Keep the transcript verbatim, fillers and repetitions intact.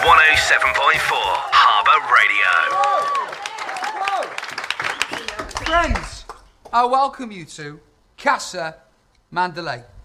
one oh seven point four Harbour Radio. Friends, I welcome you to Casa Mandalay.